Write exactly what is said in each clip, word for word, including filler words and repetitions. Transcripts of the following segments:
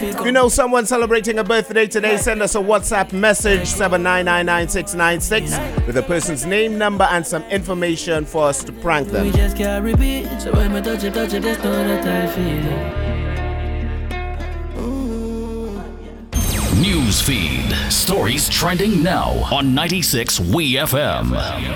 If you know someone celebrating a birthday today, send us a WhatsApp message seven nine nine nine six nine six with the person's name, number, and some information for us to prank them. We just can't repeat. So when we touch it, touch it, there's no that I feel. News feed. Stories trending now on ninety-six W E F M.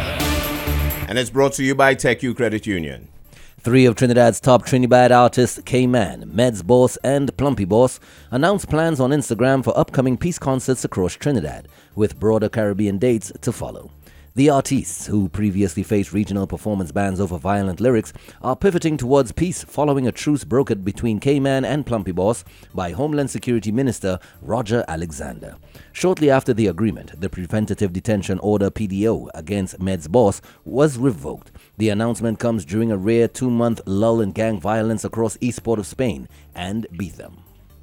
And it's brought to you by TechU Credit Union. Three of Trinidad's top Trinidad artists, K-Man, Meds Boss, and Plumpy Boss, announced plans on Instagram for upcoming peace concerts across Trinidad, with broader Caribbean dates to follow. The artists, who previously faced regional performance bans over violent lyrics, are pivoting towards peace following a truce brokered between K-Man and Plumpy Boss by Homeland Security Minister Roger Alexander. Shortly after the agreement, the Preventative Detention Order P D O against Meds Boss was revoked. The announcement comes during a rare two-month lull in gang violence across East Port of Spain and Bethlehem.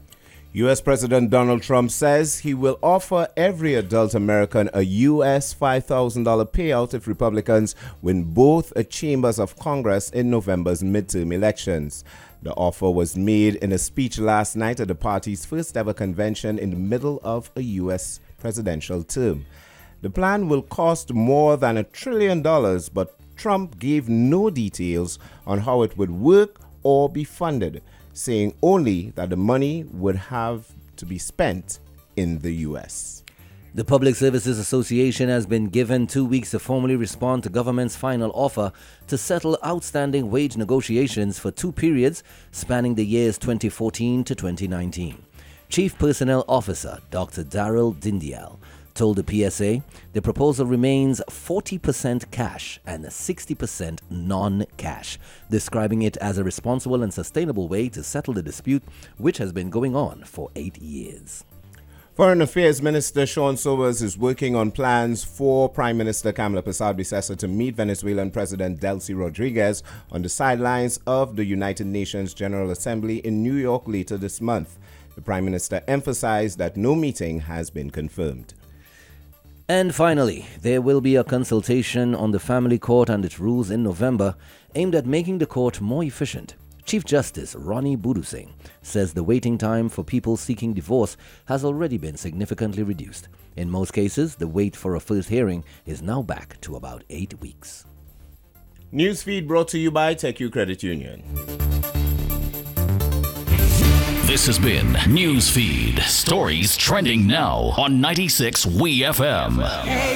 U S President Donald Trump says he will offer every adult American a U S five thousand dollars payout if Republicans win both chambers of Congress in November's midterm elections. The offer was made in a speech last night at the party's first ever convention in the middle of a U S presidential term. The plan will cost more than a trillion dollars, but Trump gave no details on how it would work or be funded, saying only that the money would have to be spent in the U S. The Public Services Association has been given two weeks to formally respond to government's final offer to settle outstanding wage negotiations for two periods spanning the years twenty fourteen to twenty nineteen. Chief Personnel Officer Doctor Daryl Dindial told the P S A the proposal remains forty percent cash and sixty percent non-cash, describing it as a responsible and sustainable way to settle the dispute, which has been going on for eight years. Foreign Affairs Minister Sean Sobers is working on plans for Prime Minister Kamala Persad-Bissessar to meet Venezuelan President Delcy Rodriguez on the sidelines of the United Nations General Assembly in New York later this month. The Prime Minister emphasized that no meeting has been confirmed. And finally, there will be a consultation on the family court and its rules in November aimed at making the court more efficient. Chief Justice Ronnie Budusing says the waiting time for people seeking divorce has already been significantly reduced. In most cases, the wait for a first hearing is now back to about eight weeks. Newsfeed brought to you by TechU Credit Union. This has been Newsfeed. Stories trending now on ninety-six W E F M.